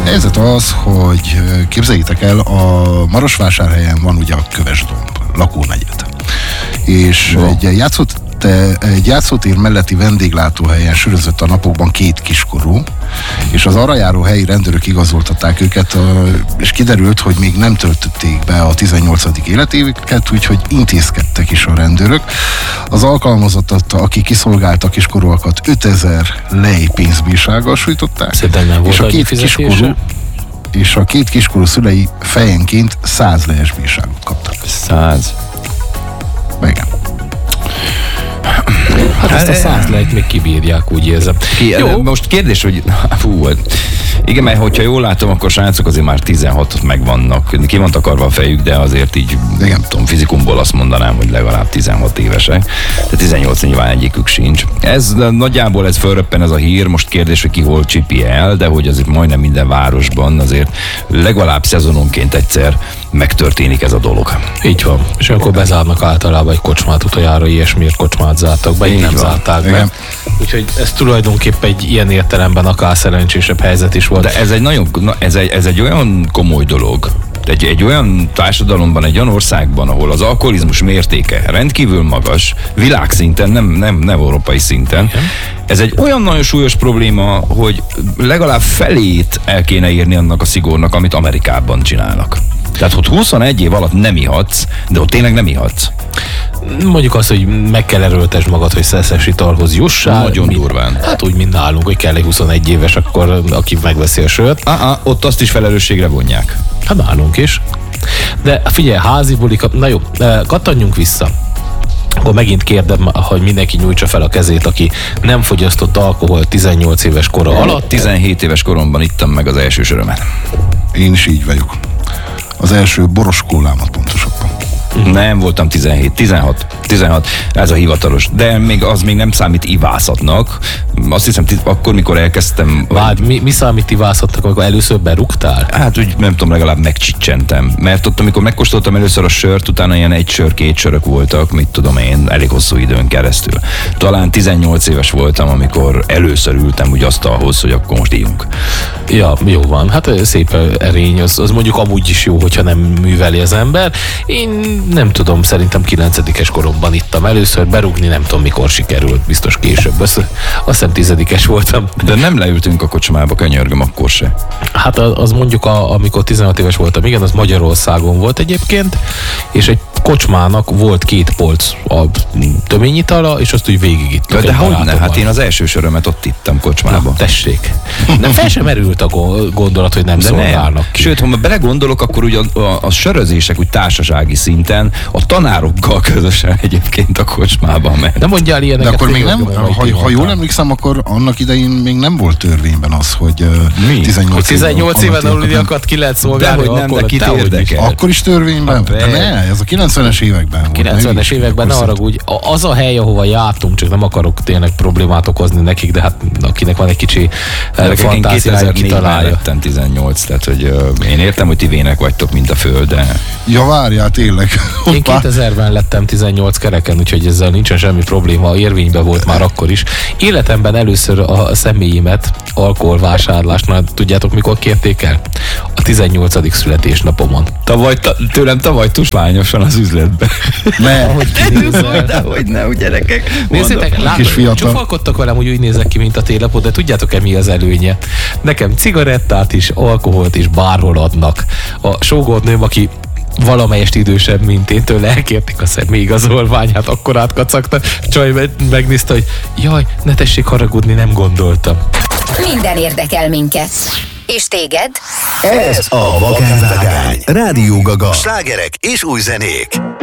helyzet az, hogy képzeljétek el, a Marosvásárhelyen van ugye a Kövesdomb, lakónegyed. És egy játszótér melletti vendéglátóhelyen sörözött a napokban 2 kiskorú, és az arra járó helyi rendőrök igazoltatták őket, és kiderült, hogy még nem töltötték be a 18. életévüket, úgyhogy intézkedtek is a rendőrök. Az alkalmazottat, aki kiszolgálta a kiskorúakat, 5000 lei pénzbírsággal sújtották, és a 2 kiskorú szülei fejenként 100 lejes bírságot kaptak. 100? Igen. Hát ezt a 100 lejt még kibírják, úgy érzem. Jó. Most kérdés, hogy igen, mert hogyha jól látom, akkor srácok azért már 16-ot megvannak. Ki van takarva a fejük, de azért így, nem tudom, fizikumból azt mondanám, hogy legalább 16 évesek. De 18 nyilván egyikük sincs. Nagyjából ez fölröppen ez a hír, most kérdés, hogy ki hol csipi el, de hogy azért majdnem minden városban azért legalább szezononként egyszer megtörténik ez a dolog. Így van. És akkor bezárnak általában egy kocsmát, utoljára ilyesmiért kocsmát zártak be, így nem zárták be. Úgyhogy ez tulajdonképpen egy ilyen értelemben akár szerencsésebb helyzet is volt. De ez egy olyan komoly dolog, egy olyan társadalomban, egy olyan országban, ahol az alkoholizmus mértéke rendkívül magas, világszinten, nem európai szinten. Igen. Ez egy olyan nagyon súlyos probléma, hogy legalább felét el kéne írni annak a szigornak, amit Amerikában csinálnak. Tehát, hogy 21 év alatt nem ihatsz, de ott tényleg nem ihatsz. Mondjuk azt, hogy meg kell erőltesd magad, hogy szeszes italhoz jussál. Nagyon durván. Hát úgy, mint nálunk, hogy kell egy 21 éves, akkor aki megveszi a sört. Ott azt is felelősségre vonják. Hát nálunk is. De figyelj, házi bulik, na jó, kattanjunk vissza. Akkor megint kérdem, hogy mindenki nyújtsa fel a kezét, aki nem fogyasztott alkohol 18 éves kora alatt. 17 éves koromban ittam meg az első sörömet. Én is így vagyok. Az első boros kólámat pontosabban. Nem voltam 16, ez a hivatalos. De még az még nem számít ivászatnak. Azt hiszem, akkor, mikor elkezdtem... Mi számít ivászatnak, amikor először berúgtál? Hát úgy nem tudom, legalább megcsicsentem. Mert ott, amikor megkóstoltam először a sört, utána ilyen 1 sör, 2 sörök voltak, mit tudom én, elég hosszú időn keresztül. Talán 18 éves voltam, amikor először ültem úgy asztalhoz, hogy akkor most íjunk. Ja, jó van. Hát szép erény, az mondjuk amúgy is jó, hogyha nem műveli az ember. Én nem tudom, szerintem 9-es koromban ittam először, berúgni nem tudom mikor sikerült, biztos később. Azt hiszem 10-es voltam. De nem leültünk a kocsmába, könyörgöm, akkor se. Hát az mondjuk, amikor 16 éves voltam, igen, az Magyarországon volt egyébként, és egy kocsmának volt 2 polc a töményitala, és azt úgy végigittuk. De hogyne, hát én az első sörömet ott ittam kocsmába. Na, tessék. Nem fel sem merült a gondolat, hogy nem szolgálnak ki. Sőt, ha belegondolok, akkor ugye a sörözések úgy társasági szinten a tanárokkal közösen egyébként a kocsmában ment. Nem mondjál ilyeneket. De akkor még nem, ha jól emlékszem, akkor annak idején még nem volt törvényben az, hogy 18 éven aluliakat ki lehet szolgálni. De hogy nem, de kit érdekel. Akkor is törvényben? De ne, ez a 90-es években volt. 90-es években ne haragudj. Az a hely, ahova jártunk, csak nem akarok tényleg problémát okozni nekik, de hát akinek van egy kicsi fantáziája, kitalálja. Lettem 18, tehát hogy én értem, hogy ti vének vagytok, mint a föld, de... Ja, várjál, tényleg. Én 2000-ben lettem 18 kereken, úgyhogy ezzel nincsen semmi probléma, érvényben volt már akkor is. Életemben először a személyimet alkoholvásárlásnál, tudjátok mikor kérték el? A 18. születésnapomon. Tőlem tavaly tuslányosan az üzletben. Ne, ahogy kinézel. Dehogy ne, gyerekek. Nézzétek, csufalkodtak velem, hogy úgy nézek ki, mint a télapot, de tudjátok-e mi az előnye? Nekem cigarettát is, alkoholt is bárhol adnak. A sógornőm, aki valamelyest idősebb, mint én, tőle elkérték a személyigazolványát, akkor átkacagta, csaj megnézte, hogy jaj, ne tessék haragudni, nem gondoltam. Minden érdekel minket. És téged? Ez a Vakán Vágány. Rádió Gaga. Slágerek és új zenék.